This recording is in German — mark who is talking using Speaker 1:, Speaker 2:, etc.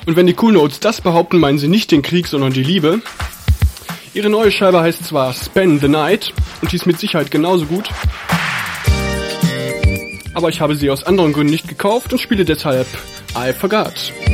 Speaker 1: Und wenn die Cool Notes das behaupten, meinen sie nicht den Krieg, sondern die Liebe. Ihre neue Scheibe heißt zwar Spend the Night und die ist mit Sicherheit genauso gut. Aber ich habe sie aus anderen Gründen nicht gekauft und spiele deshalb I Forgot.